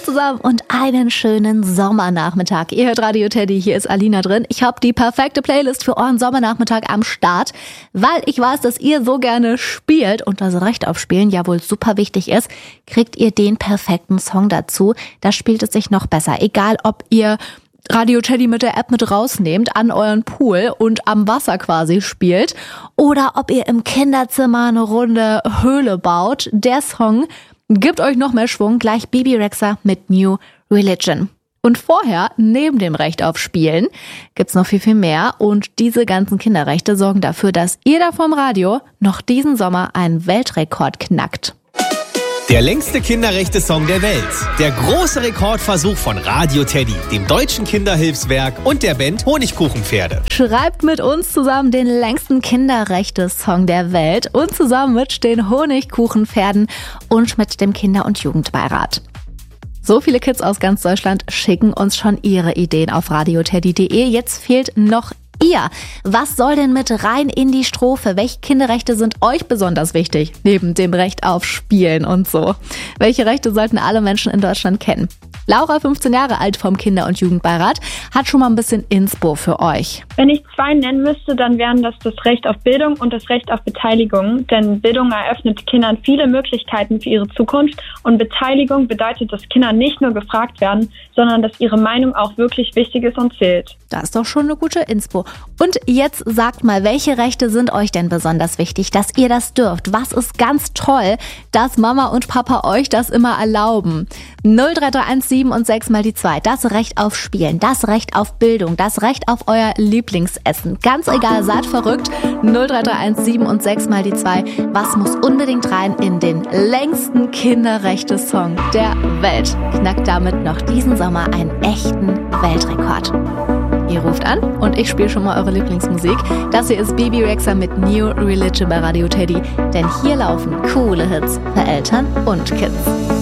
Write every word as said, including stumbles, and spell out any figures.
zusammen und einen schönen Sommernachmittag. Ihr hört Radio Teddy, hier ist Alina drin. Ich habe die perfekte Playlist für euren Sommernachmittag am Start, weil ich weiß, dass ihr so gerne spielt und das Recht auf Spielen ja wohl super wichtig ist. Kriegt ihr den perfekten Song dazu, da spielt es sich noch besser. Egal, ob ihr Radio Teddy mit der App mit rausnehmt, an euren Pool und am Wasser quasi spielt oder ob ihr im Kinderzimmer eine Runde Höhle baut. Der Song gibt euch noch mehr Schwung, gleich Bebe Rexha mit New Religion. Und vorher, neben dem Recht auf Spielen, gibt's noch viel, viel mehr. Und diese ganzen Kinderrechte sorgen dafür, dass ihr da vom Radio noch diesen Sommer einen Weltrekord knackt. Der längste Kinderrechte-Song der Welt. Der große Rekordversuch von Radio Teddy, dem Deutschen Kinderhilfswerk und der Band Honigkuchenpferde. Schreibt mit uns zusammen den längsten Kinderrechte-Song der Welt und zusammen mit den Honigkuchenpferden und mit dem Kinder- und Jugendbeirat. So viele Kids aus ganz Deutschland schicken uns schon ihre Ideen auf radioteddy punkt de. Jetzt fehlt noch ihr. Was soll denn mit rein in die Strophe? Welche Kinderrechte sind euch besonders wichtig? Neben dem Recht auf Spielen und so. Welche Rechte sollten alle Menschen in Deutschland kennen? Laura, fünfzehn Jahre alt vom Kinder- und Jugendbeirat, hat schon mal ein bisschen Inspo für euch. Wenn ich zwei nennen müsste, dann wären das das Recht auf Bildung und das Recht auf Beteiligung. Denn Bildung eröffnet Kindern viele Möglichkeiten für ihre Zukunft und Beteiligung bedeutet, dass Kinder nicht nur gefragt werden, sondern dass ihre Meinung auch wirklich wichtig ist und zählt. Das ist doch schon eine gute Inspo. Und jetzt sagt mal, welche Rechte sind euch denn besonders wichtig, dass ihr das dürft? Was ist ganz toll, dass Mama und Papa euch das immer erlauben? null drei drei eins sieben und sechs mal die zwei. Das Recht auf Spielen, das Recht auf Bildung, das Recht auf euer Lieblingsessen. Ganz egal, seid verrückt. null drei drei eins sieben und sechs mal die zwei. Was muss unbedingt rein in den längsten Kinderrechte-Song der Welt? Knackt damit noch diesen Sommer einen echten Weltrekord. Ihr ruft an und ich spiele schon mal eure Lieblingsmusik. Das hier ist Bebe Rexha mit New Religion bei Radio Teddy. Denn hier laufen coole Hits für Eltern und Kids.